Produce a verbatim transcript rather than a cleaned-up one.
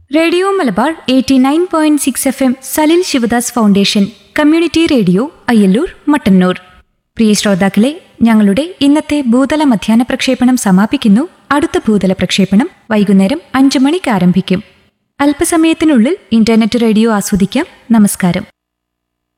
Radio Malabar eighty nine point six F M Salil Sivadas foundation community radio Ayyallur Mattannur. പ്രിയ ശ്രോതാക്കളെ, ഞങ്ങളുടെ ഇന്നത്തെ ഭൂതല മധ്യാഹ്ന പ്രക്ഷേപണം സമാപിക്കുന്നു. അടുത്ത ഭൂതല പ്രക്ഷേപണം വൈകുന്നേരം അഞ്ചു മണിക്ക് ആരംഭിക്കും. അല്പസമയത്തിനുള്ളിൽ ഇന്റർനെറ്റ് റേഡിയോ ആസ്വദിക്കാം. നമസ്കാരം.